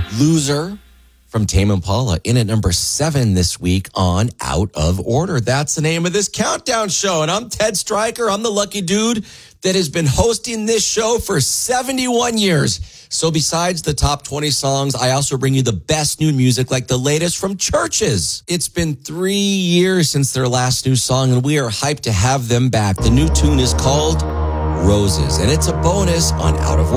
Loser from Tame Impala in at number 7 this week on Out of Order. That's the name of this countdown show. And I'm Ted Stryker. I'm the lucky dude that has been hosting this show for 71 years. So besides the top 20 songs, I also bring you the best new music like the latest from Churches. It's been 3 years since their last new song, and we are hyped to have them back. The new tune is called Roses, and it's a bonus on Out of Order.